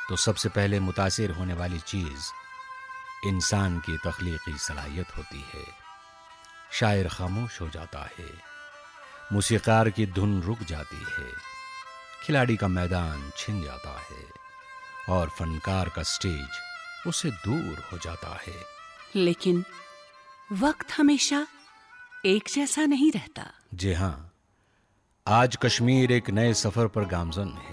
تو سب سے پہلے متاثر ہونے والی چیز انسان کی تخلیقی صلاحیت ہوتی ہے۔ شاعر خاموش ہو جاتا ہے، موسیقار کی دھن رک جاتی ہے، کھلاڑی کا میدان چھن جاتا ہے اور فنکار کا سٹیج اسے دور ہو جاتا ہے۔ لیکن وقت ہمیشہ ایک جیسا نہیں رہتا۔ جی ہاں، آج کشمیر ایک نئے سفر پر گامزن ہے۔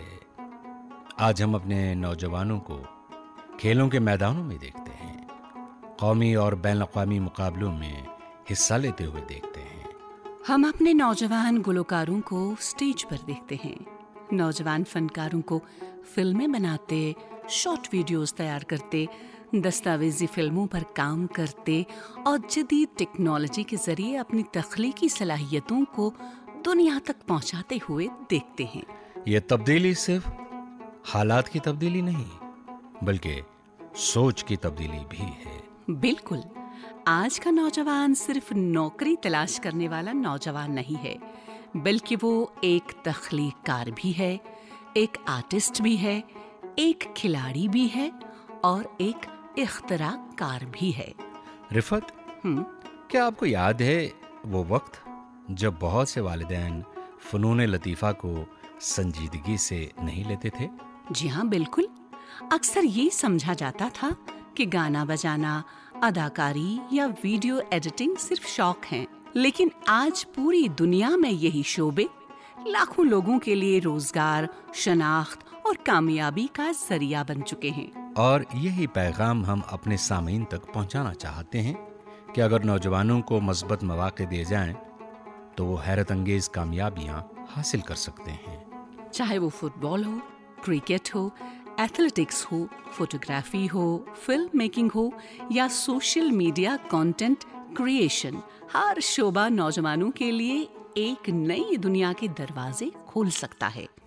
آج ہم اپنے نوجوانوں کو کھیلوں کے میدانوں میں دیکھتے ہیں، قومی اور بین الاقوامی مقابلوں میں حصہ لیتے ہوئے دیکھتے ہیں۔ ہم اپنے نوجوان گلوکاروں کو سٹیج پر دیکھتے ہیں، نوجوان فنکاروں کو فلمیں بناتے، شارٹ ویڈیوز تیار کرتے، دستاویزی فلموں پر کام کرتے اور جدید ٹیکنالوجی کے ذریعے اپنی تخلیقی صلاحیتوں کو دنیا تک پہنچاتے ہوئے دیکھتے ہیں۔ یہ تبدیلی صرف حالات کی تبدیلی نہیں، بلکہ سوچ کی تبدیلی بھی ہے۔ بالکل، آج کا نوجوان صرف نوکری تلاش کرنے والا نوجوان نہیں ہے، بلکہ وہ ایک تخلیق کار بھی ہے، ایک آرٹسٹ بھی ہے، ایک کھلاڑی بھی ہے اور ایک اختراع کار بھی ہے۔ رفت، کیا آپ کو یاد ہے وہ وقت جب بہت سے والدین فنون لطیفہ کو سنجیدگی سے نہیں لیتے تھے؟ جی ہاں، بالکل۔ اکثر یہ سمجھا جاتا تھا کہ گانا بجانا، اداکاری یا ویڈیو ایڈیٹنگ صرف شوق ہیں، لیکن آج پوری دنیا میں یہی شعبے لاکھوں لوگوں کے لیے روزگار، شناخت اور کامیابی کا ذریعہ بن چکے ہیں۔ اور یہی پیغام ہم اپنے سامعین تک پہنچانا چاہتے ہیں کہ اگر نوجوانوں کو مثبت مواقع دیے جائیں تو وہ حیرت انگیز کامیابیاں حاصل کر سکتے ہیں۔ چاہے وہ فٹ بال ہو، کرکٹ ہو، ایتھلیٹکس ہو، فوٹوگرافی ہو، فلم میکنگ ہو یا سوشل میڈیا کنٹینٹ کریشن، ہر شعبہ نوجوانوں کے لیے ایک نئی دنیا کے دروازے کھول سکتا ہے۔